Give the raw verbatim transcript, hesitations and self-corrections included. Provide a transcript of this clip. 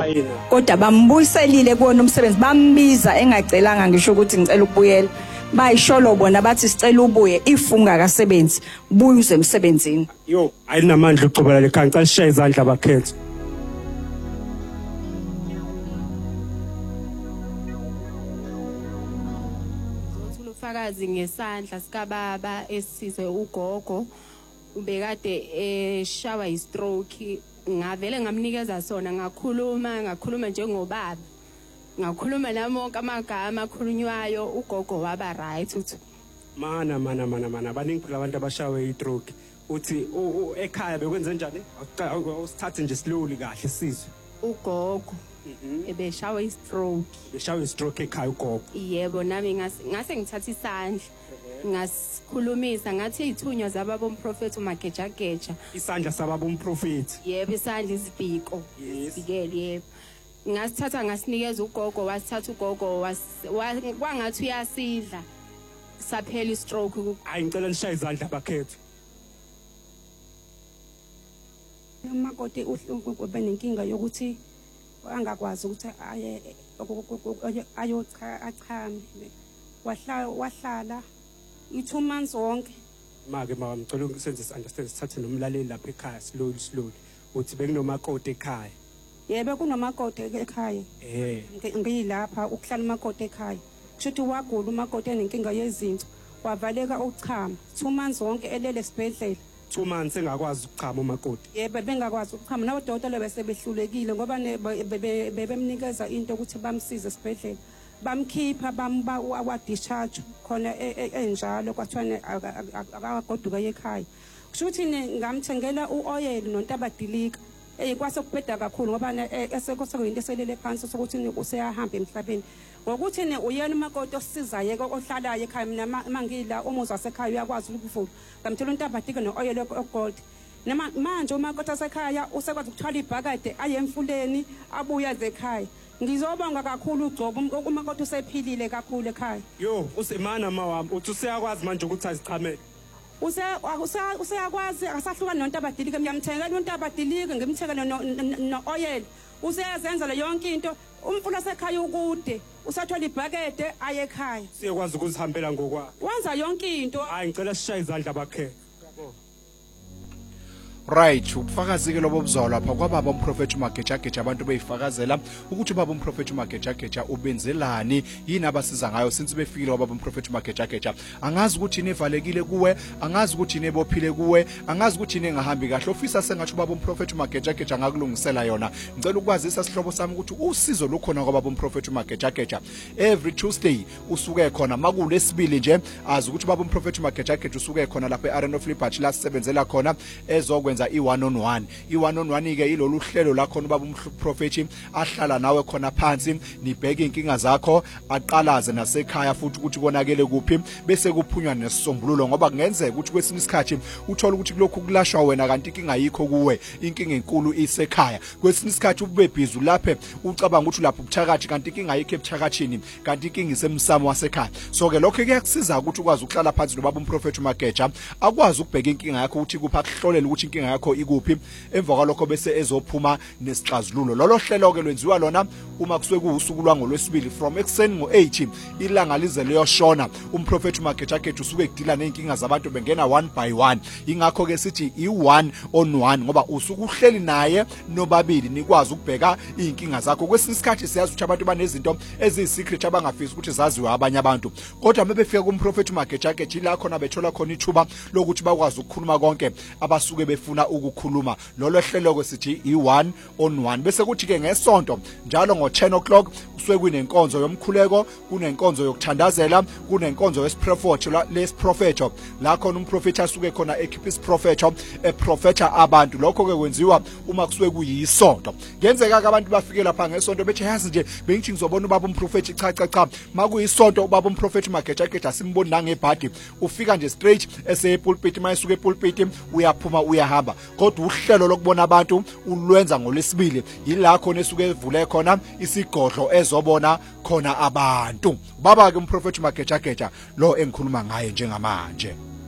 kodwa bambuyiselile kuwona umsebenzi bambiza engacelanga ngisho ukuthi ngicela ukubuyela bayisholo bona bathi sicela ubuye if ungakasebenzi buye uze emsebenzini yo ayinamandla ucobela lekhaya ngicela sishaye izandla abakhetho ufakazi ngesandla sikababa esizwe ugogo ubekade eshawa istroke ngavele ngamnikeza sona ngakhuluma ngakhuluma njengobaba ngakhuluma namonke amagama akhulunywayo ugogo waba right uthi mana mana mana mana baningi abantu abashawe istroke uthi ekhaya bekwenze njani usithathe nje slowly kahle sizwe ugogo ebeshawa istroke beshawa istroke ekhaya ugogo yebo nami ngase ngithatha isandla ngasikhulumisa ngathi izithunywa zababa umprofeti uMagejageja isandla sababa umprofeti yebo isandla isibhiko sikele yebo ngasithatha ngasinikeza ugogo wasithatha ugogo kwangathi uyasidla saphela istroke hayi ngicela nishaye izandla abakhetho umakoti ubenenkinga yokuthi angakwazi ukuthi aye ayochame wahlala wahlala i-two months wonke make mama ngicela ukusenze understand sithathe nomlaleli lapha ekhaya slowly slowly uthi bekunomakoti ekhaya yebo kunomakoti ekhaya eh ngiyilapha ukuhlala umakoti ekhaya kushuthi wagula umakoti enenkinga yezinto wavaleka uchama two months wonke elele esibhedlela two months engakwazi ukuchama umakoti yebo bengakwazi ukuchama nabodokotela bese behlulekile ngoba bebemnikeza into ukuthi bamsize esibhedlela bamkhipha bamba wa discharge khona enjalo kwathwane akagoduka ekhaya kushuthi ngamthengela uoil nontabadilika eh kwase kubheda kakhulu ngoba esekosekuyinto eselele phansi sokuthi useyahamba emhlabeni ngokuthi ne uyena umakoti osizayo ohlalayo ekhaya mina mangila umuzi wasekhaya uyakwazi ukuvula ngamthela untabadilika nooil ogold manje umakoti wasekhaya usekwazi ukuthwala ibhakade aye emfuleni abuya ekhaya ngizobonga kakhulu uGcobo umakoti usephilile kakhulu ekhaya yo usemana mawami uthi useyakwazi manje ukuthi azichamele use useyakwazi akasahlukana nontabadilika ngiyamthengela untabadilika ngimthengela nooil useyazenza le yonke into umfula sekhaya ukude usathola ibhakede aye ekhaya siyakwazi ukuzihambela ngokwa wenza yonke into hayi ngicela sishaye izandla bakhe right ubufakazi ke lobo buzolo lapha kwababa umprofeti uMagejageja abantu beyifakazela ukuthi baba umprofeti uMagejageja ubenzelani yini abasiza ngayo since befikile kwababa umprofeti uMagejageja angazi ukuthi nevalekile kuwe angazi ukuthi nebophile kuwe angazi ukuthi nengahambi kahle ofisa sengathi baba umprofeti uMagejageja ngakulungisela yona ngicela ukwazisa sihlobo sami ukuthi usizo lukhona kwababa umprofeti uMagejageja every Tuesday usuke khona makulesibili nje azi ukuthi baba umprofeti uMagejageja usuke khona lapha eArena of Liberty la sisebenzela khona ezokwenza i one on one i one on one ke ilolu hlelo la khona baba umprofeti ahlala nawe khona phansi nibheke inkinga zakho aqalaze nasekhaya futhi ukuthi konakele kuphi bese kuphunywa nesisombululo ngoba kungenzeka ukuthi kwesinye isikhathi uthola ukuthi kulokhu kulashwa wena kanti inkinga yikho kuwe inkinga enkulu isekhaya kwesinye isikhathi ube busy laphe ucabanga ukuthi lapho ubuthakathi kanti inkinga yikho ebuthakathini kanti inkinga isemsamo wasekhaya so ke lokho kuyakusiza ukuthi ukwazi ukuhlala phansi nobaba umprofeti uMageja akwazi ukubheka inkinga yakho ukuthi kupha kuhlolela ukuthi inkinga yakho ikuphi emva kwalokho bese ezophuma nesixazululo lolo hlelo ke lwenziwa lona uma kusuke kuusuku lwangolwesibili from ekseni ngo eight ilanga lize leyoshona umprofeti uMagejageja usuke ekudila nenkinga zabantu bengena one by one ingakho ke sithi i one on one ngoba usuku uhleli naye nobabili nikwazi ukubheka inkinga zakho kwesinye isikhathi siyazi ukuthi abantu banezinto eziyisecret abangafisi ukuthi zaziwe abanye abantu kodwa mebefika kumprofeti uMagejageja ila khona bethola khona ithuba lokuthi bakwazi ukukhuluma konke abasuke befuna ukukhuluma lolo hlelo kwesithi i one on one bese kuthi ke ngesonto njalo ngo ten o'clock kusuke kunenkonzo yomkhuleko kunenkonzo yokuthandazela kunenkonzo yesiprofeto lesprofeto la khona umprofeti asuke khona ekhipha isiprofeto eprofeta abantu lokho ke kwenziwa uma kusuke kuyisonto ngenzeka ke abantu bafike lapha ngesonto bethi yazi nje bengithi ngizobona ubaba umprofeti cha cha cha makuyisonto ubaba umprofeti uMagejageja simboni nangebhadi ufika nje straight ese pulpit mayisuke epulpit uyaphuma uyahamba kodwa uhlelo lokubona abantu ulwenza ngolesibili yila khona esuke evule khona isigodlo ezobona khona abantu baba ke umprofeti uMagejageja lo engikhuluma ngaye njengamanje.